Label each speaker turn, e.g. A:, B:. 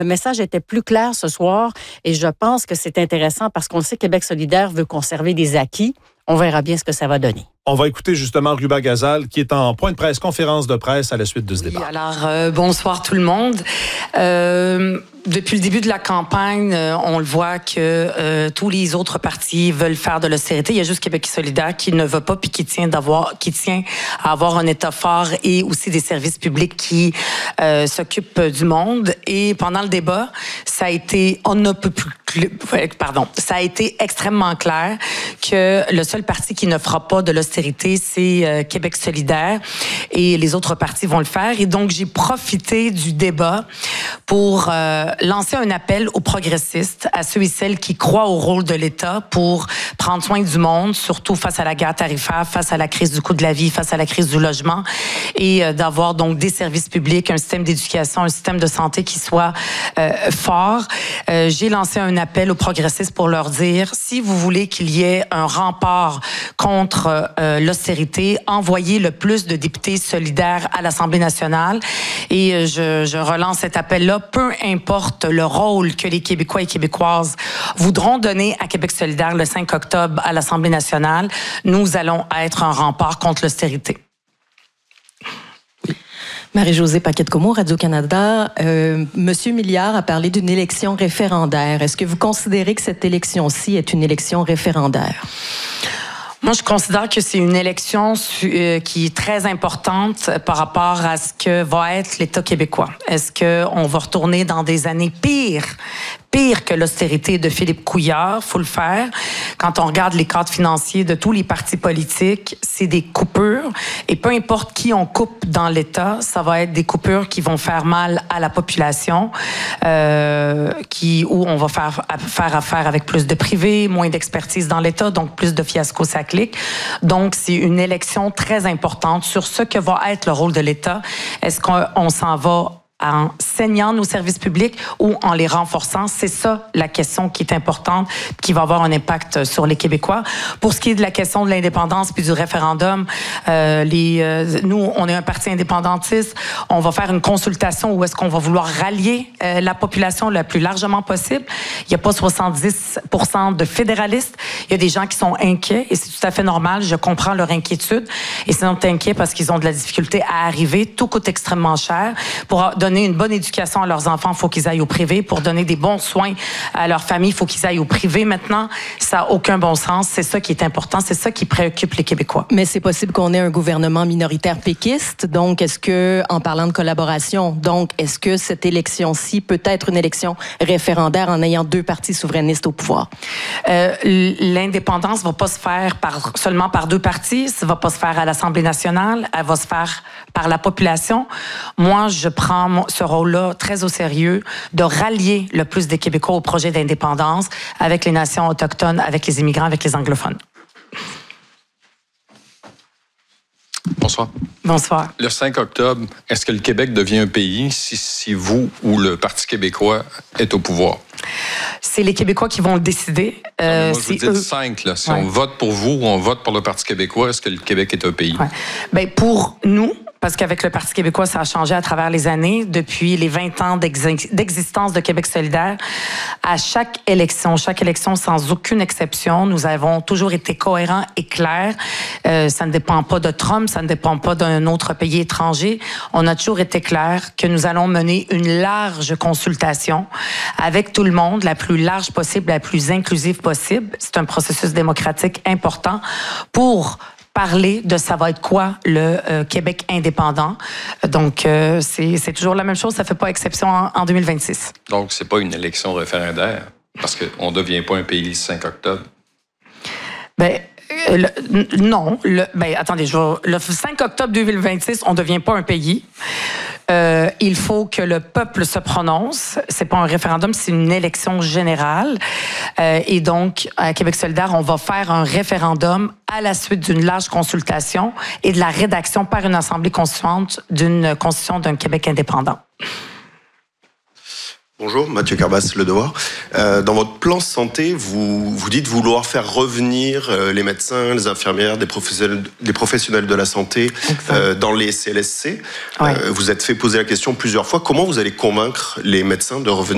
A: Le message était plus clair ce soir et je pense que c'est intéressant parce qu'on sait que Québec solidaire veut conserver des acquis. On verra bien ce que ça va donner.
B: On va écouter justement Ruba Gazal qui est en point de presse, conférence de presse à la suite de ce débat.
C: Alors, bonsoir tout le monde. Depuis le début de la campagne, on le voit que tous les autres partis veulent faire de l'austérité. Il y a juste Québec solidaire qui ne veut pas puis qui tient à avoir un État fort et aussi des services publics qui s'occupent du monde. Et pendant le débat, ça a été ça a été extrêmement clair que le seul parti qui ne fera pas de l'austérité, c'est Québec solidaire et les autres partis vont le faire. Et donc, j'ai profité du débat pour lancer un appel aux progressistes, à ceux et celles qui croient au rôle de l'État pour prendre soin du monde, surtout face à la guerre tarifaire, face à la crise du coût de la vie, face à la crise du logement, et d'avoir donc des services publics, un système d'éducation, un système de santé qui soit fort. J'ai lancé un appel aux progressistes pour leur dire, si vous voulez qu'il y ait un rempart contre l'austérité, envoyez le plus de députés solidaires à l'Assemblée nationale. Et je relance cet appel-là, peu importe le rôle que les Québécois et Québécoises voudront donner à Québec solidaire le 5 octobre à l'Assemblée nationale, nous allons être un rempart contre l'austérité.
D: Marie-Josée Paquette-Comeau, Radio-Canada. Monsieur Milliard a parlé d'une élection référendaire. Est-ce que vous considérez que cette élection-ci est une élection référendaire?
C: Moi, je considère que c'est une élection qui est très importante par rapport à ce que va être l'État québécois. Est-ce qu'on va retourner dans des années pire que l'austérité de Philippe Couillard, faut le faire. Quand on regarde les cadres financiers de tous les partis politiques, c'est des coupures. Et peu importe qui on coupe dans l'État, ça va être des coupures qui vont faire mal à la population, où on va faire affaire avec plus de privés, moins d'expertise dans l'État, donc plus de fiasco ça clique. Donc, c'est une élection très importante sur ce que va être le rôle de l'État. Est-ce qu'on s'en va en saignant nos services publics ou en les renforçant? C'est ça la question qui est importante, qui va avoir un impact sur les Québécois. Pour ce qui est de la question de l'indépendance puis du référendum, nous, on est un parti indépendantiste. On va faire une consultation où est-ce qu'on va vouloir rallier la population le plus largement possible. Il n'y a pas 70% de fédéralistes. Il y a des gens qui sont inquiets et c'est tout à fait normal. Je comprends leur inquiétude. Et ils sont inquiets parce qu'ils ont de la difficulté à arriver. Tout coûte extrêmement cher. Pour donner une bonne éducation à leurs enfants, il faut qu'ils aillent au privé. Pour donner des bons soins à leur famille, il faut qu'ils aillent au privé. Maintenant, ça n'a aucun bon sens. C'est ça qui est important. C'est ça qui préoccupe les Québécois.
D: Mais c'est possible qu'on ait un gouvernement minoritaire péquiste. Donc, est-ce que, en parlant de collaboration, est-ce que cette élection-ci peut être une élection référendaire en ayant deux partis souverainistes au pouvoir?
C: L'indépendance ne va pas se faire seulement par deux partis. Ça ne va pas se faire à l'Assemblée nationale. Elle va se faire par la population. Moi, je prends ce rôle-là très au sérieux, de rallier le plus des Québécois au projet d'indépendance avec les nations autochtones, avec les immigrants, avec les anglophones.
E: Bonsoir.
C: Bonsoir.
E: Le 5 octobre, est-ce que le Québec devient un pays si vous ou le Parti québécois est au pouvoir?
C: C'est les Québécois qui vont le décider.
E: Moi, je vous dis le 5. Là. Si on vote pour vous ou on vote pour le Parti québécois, est-ce que le Québec est un pays?
C: Ouais. Bien, pour nous, parce qu'avec le Parti québécois, ça a changé à travers les années. Depuis les 20 ans d'existence de Québec solidaire, à chaque élection sans aucune exception, nous avons toujours été cohérents et clairs. Ça ne dépend pas de Trump, ça ne dépend pas d'un autre pays étranger. On a toujours été clairs que nous allons mener une large consultation avec tout le monde, la plus large possible, la plus inclusive possible. C'est un processus démocratique important pour parler de ça va être quoi le Québec indépendant. Donc, c'est toujours la même chose, ça ne fait pas exception en 2026.
E: Donc, c'est pas une élection référendaire, parce qu'on ne devient pas un pays le 5 octobre.
C: Bien, non. Attendez, le 5 octobre 2026, on ne devient pas un pays. Il faut que le peuple se prononce. C'est pas un référendum, c'est une élection générale. Et donc, à Québec solidaire, on va faire un référendum à la suite d'une large consultation et de la rédaction par une assemblée constituante d'une constitution d'un Québec indépendant.
F: Bonjour, Mathieu Carbas, Le Devoir. Dans votre plan santé, vous dites vouloir faire revenir les médecins, les infirmières, des professionnels de la santé dans les CLSC. Ouais. Vous êtes fait poser la question plusieurs fois. Comment vous allez convaincre les médecins de revenir